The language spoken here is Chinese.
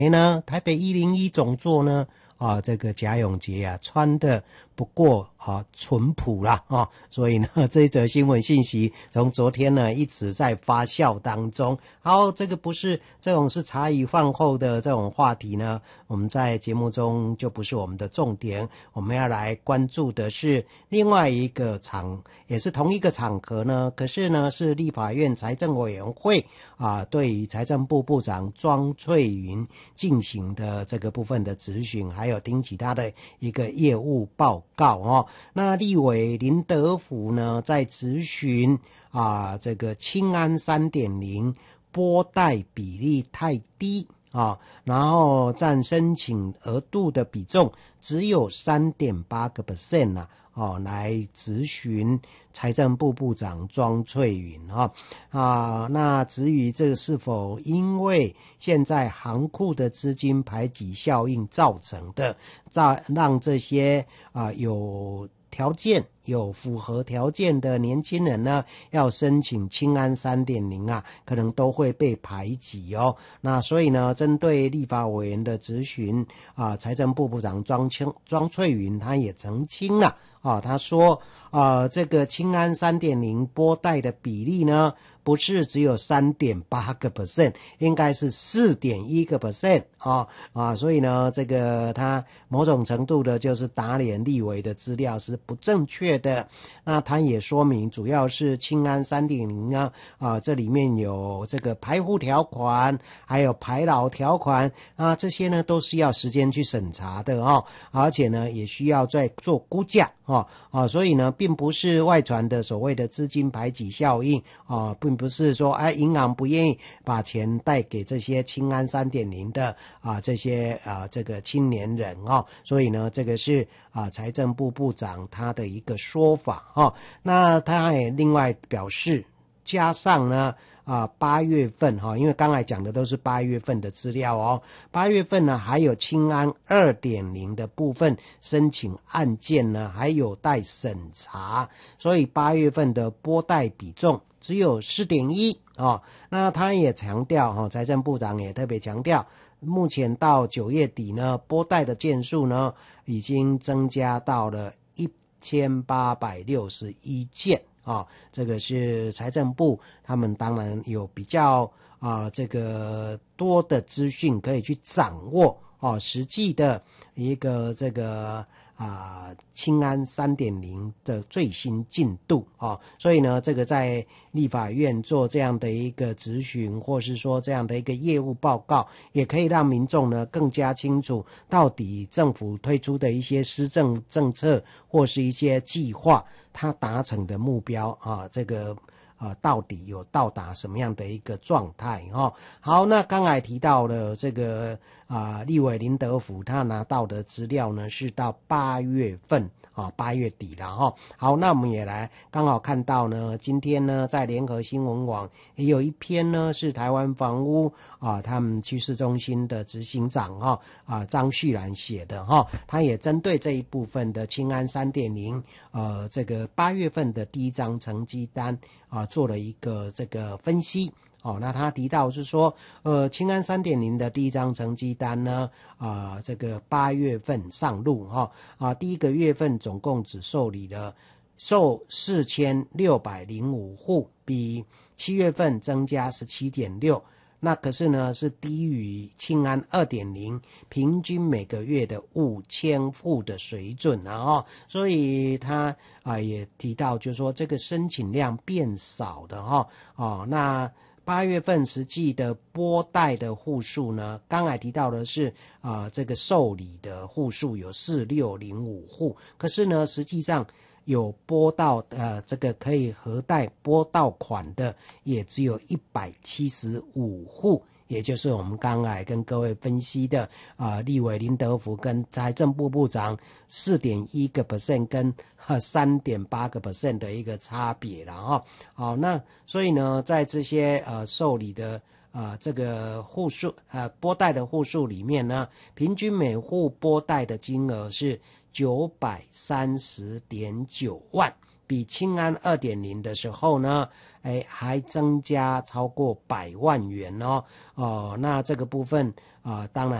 呢，台北101总座呢，这个贾永杰啊，穿的不过淳朴啦所以呢，这一则新闻信息从昨天呢一直在发酵当中。好，这个不是这种是茶余饭后的这种话题呢，我们在节目中就不是我们的重点，我们要来关注的是另外一个也是同一个场合呢，可是呢是立法院财政委员会对于财政部部长庄翠云进行的这个部分的质询，还有听取他的一个业务报告那立委林德福呢在质询这个青安 3.0 拨贷比例太低然后占申请额度的比重只有 3.8% 来质询财政部部长庄翠云那至于这个是否因为现在行库的资金排挤效应造成的，让这些有条件有符合条件的年轻人呢，要申请青安 3.0 可能都会被排挤那所以呢，针对立法委员的质询财政部部长庄翠云他也澄清了他说这个青安 3.0 拨贷的比例呢，不是只有 3.8%， 应该是 4.1% 所以呢，这个他某种程度的就是打脸立委的资料是不正确的。那他也说明，主要是青安 3.0 呢这里面有这个排户条款，还有排老条款这些呢都是要时间去审查的而且呢也需要再做估价所以呢并不是外传的所谓的资金排挤效应并不是说银行不愿意把钱贷给这些青安 3.0 的这些这个青年人所以呢这个是财政部部长他的一个说法那他也另外表示，加上呢8月份因为刚才讲的都是8月份的资料8月份呢还有青安 2.0 的部分申请案件呢还有待审查，所以8月份的拨贷比重只有 4.1 那他也强调财政部长也特别强调，目前到9月底呢，拨贷的件数呢已经增加到了1861件这个是财政部他们当然有比较这个多的资讯可以去掌握实际的一个这个青安 3.0 的最新进度所以呢这个在立法院做这样的一个质询，或是说这样的一个业务报告，也可以让民众呢更加清楚到底政府推出的一些施政政策或是一些计划它达成的目标这个到底有到达什么样的一个状态好，那刚才提到了这个立委林德福他拿到的资料呢是到8月份8月底了好，那我们也来刚好看到呢，今天呢在联合新闻网也有一篇呢是台湾房屋他们趋势中心的执行长张旭然写的他也针对这一部分的青安 3.0 这个8月份的第一张成绩单做了一个这个分析那他提到是说青安 3.0 的第一张成绩单呢这个8月份上路第一个月份总共只受理了4605户，比7月份增加 17.6%， 那可是呢是低于青安 2.0 平均每个月的5000户的水准所以他也提到就是说这个申请量变少的那8月份实际的拨贷的户数呢，刚才提到的是这个受理的户数有4605户，可是呢实际上有拨到这个可以核贷拨到款的也只有175户，也就是我们刚才跟各位分析的立委林德福跟财政部部长 4.1% 跟3.8% 的一个差别了好，那所以呢在这些受理的这个户数拨贷的户数里面呢，平均每户拨贷的金额是930.9万， 比青安 2.0 的时候呢，还增加超过100万元哦。那这个部分当然